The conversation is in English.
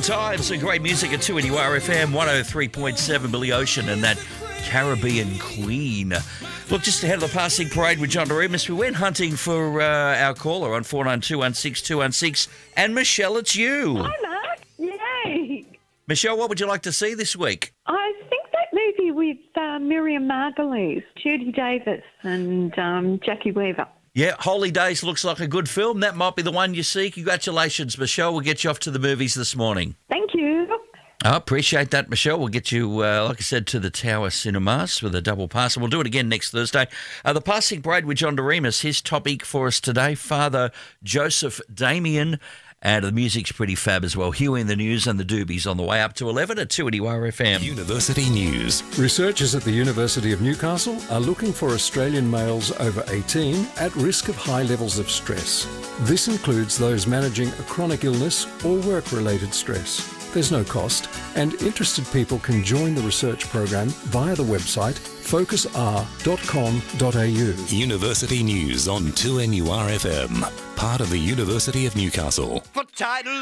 times and great music at 2NURFM 103.7. Billy Ocean and that Caribbean Queen. Look, just ahead of the passing parade with John Doremus, we went hunting for our caller on 492-16216. And Michelle, it's you. Hi, Mark. Yay. Michelle, what would you like to see this week? I think that movie with Miriam Margolyes, Judy Davis and Jackie Weaver. Yeah, Holy Days looks like a good film. That might be the one you see. Congratulations, Michelle. We'll get you off to the movies this morning. Thank you. I appreciate that, Michelle. We'll get you, like I said, to the Tower Cinemas with a double pass. And we'll do it again next Thursday. The passing parade with John Doremus, his topic for us today, Father Joseph Damien. And the music's pretty fab as well. Huey in the news and the Doobies on the way up to 11 at 2NURFM. University News. Researchers at the University of Newcastle are looking for Australian males over 18 at risk of high levels of stress. This includes those managing a chronic illness or work-related stress. There's no cost, and interested people can join the research program via the website focusr.com.au. University News on 2NURFM. Part of the University of Newcastle. For tidal